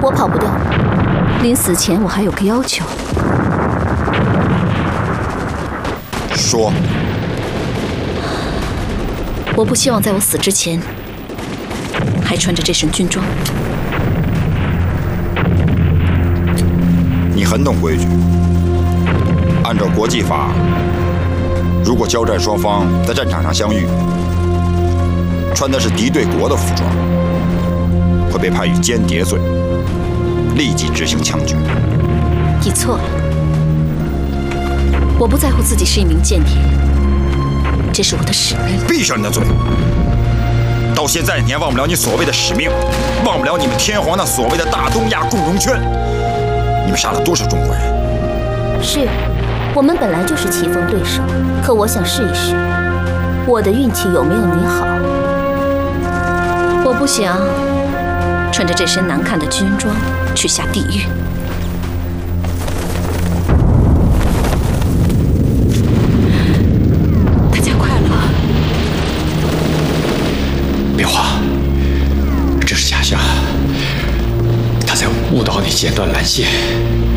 我跑不掉。临死前我还有个要求。 说。 我不希望在我死之前还穿着这身军装。 你很懂规矩。按照国际法，如果交战双方在战场上相遇，穿的是敌对国的服装，会被判以间谍罪，立即执行枪决。 你错了，我不在乎自己是一名间谍，这是我的使命。 闭上你的嘴！到现在你还忘不了你所谓的使命，忘不了你们天皇那所谓的大东亚共荣圈。你们杀了多少中国人？ 是，我们本来就是棋逢对手，可我想试一试，我的运气有没有你好。 我不想穿着这身难看的军装去下地狱。大家快乐。 别慌，这是假象，他在误导你剪断缆线。